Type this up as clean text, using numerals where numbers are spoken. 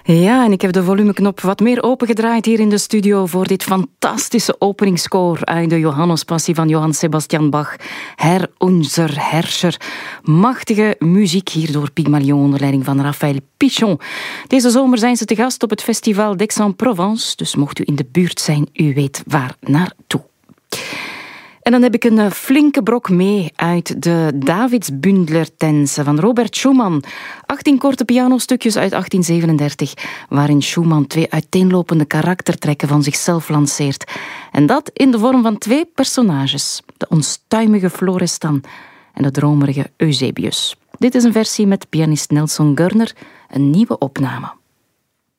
Ja, en ik heb de volumeknop wat meer opengedraaid hier in de studio voor dit fantastische openingskoor uit de Johannespassie van Johann Sebastian Bach. Herr unser Herrscher. Machtige muziek hier door Pygmalion onder leiding van Raphaël Pichon. Deze zomer zijn ze te gast op het festival d'Aix-en-Provence, dus mocht u in de buurt zijn, u weet waar naartoe. En dan heb ik een flinke brok mee uit de Davidsbündler-tense van Robert Schumann. 18 korte pianostukjes uit 1837, waarin Schumann 2 uiteenlopende karaktertrekken van zichzelf lanceert. En dat in de vorm van 2 personages. De onstuimige Florestan en de dromerige Eusebius. Dit is een versie met pianist Nelson Görner, een nieuwe opname.